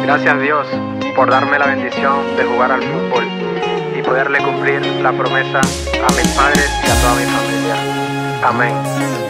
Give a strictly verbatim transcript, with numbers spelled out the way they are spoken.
Gracias Dios por darme la bendición de jugar al fútbol y poderle cumplir la promesa a mis padres y a toda mi familia. Amén.